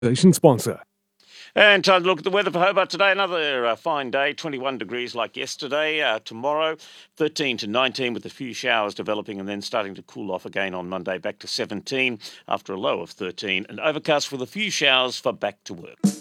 Station sponsor. And time to look at the weather for Hobart today. Another fine day, 21 degrees like yesterday. Tomorrow, 13 to 19 with a few showers developing and then starting to cool off again on Monday, back to 17 after a low of 13. And overcast with a few showers for back to work.